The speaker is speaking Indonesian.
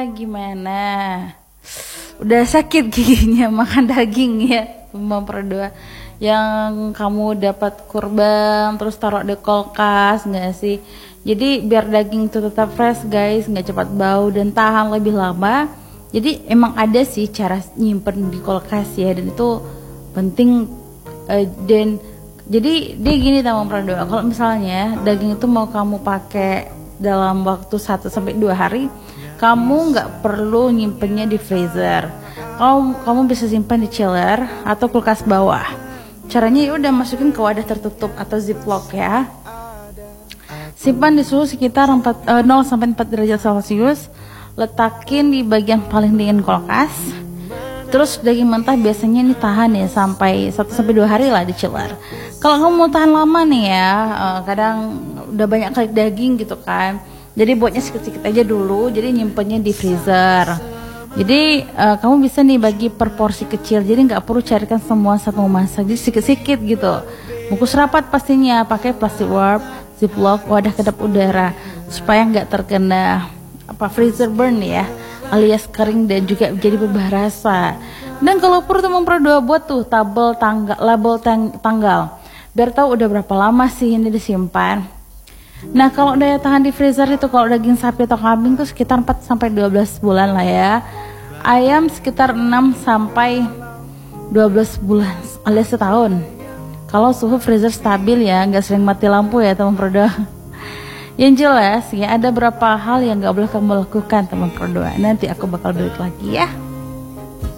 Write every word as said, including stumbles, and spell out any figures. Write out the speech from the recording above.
gimana? Udah sakit giginya makan daging ya, teman berdua. Yang kamu dapat kurban terus taruh di kulkas nggak sih? Jadi biar daging itu tetap fresh guys, nggak cepat bau dan tahan lebih lama. Jadi emang ada sih cara nyimpen di kulkas ya, dan itu penting. Uh, dan jadi dia gini teman berdua, kalau misalnya daging itu mau kamu pakai dalam waktu satu sampai dua hari, kamu nggak perlu nyimpennya di freezer. Kamu kamu bisa simpan di chiller atau kulkas bawah. Caranya ya udah masukin ke wadah tertutup atau ziplock ya. Simpan di suhu sekitar empat, uh, nol sampai empat derajat Celcius. Letakin di bagian paling dingin kulkas. Terus daging mentah biasanya ini tahan ya sampai satu sampai dua hari lah di chiller. Kalau kamu mau tahan lama nih ya, uh, kadang udah banyak kali daging gitu kan. Jadi buatnya sedikit-sedikit aja dulu, jadi nyimpennya di freezer. Jadi uh, kamu bisa nih bagi per porsi kecil, jadi nggak perlu carikan semua satu masak, jadi sedikit-sedikit gitu. Bungkus rapat pastinya, pakai plastik wrap, ziplock, wadah kedap udara supaya nggak terkena apa freezer burn ya, alias kering dan juga jadi berubah rasa. Dan kalau perlu teman berdua buat tuh tabel tanggal, label tang tanggal, biar tahu udah berapa lama sih ini disimpan. Nah kalau daya tahan di freezer itu kalau daging sapi atau kambing tuh sekitar empat sampai dua belas bulan lah ya. Ayam sekitar enam sampai dua belas bulan alias setahun. Kalau suhu freezer stabil ya, nggak sering mati lampu ya teman berdua. Yang jelas ya ada beberapa hal yang nggak boleh kamu lakukan teman berdua. Nanti aku bakal balik lagi ya.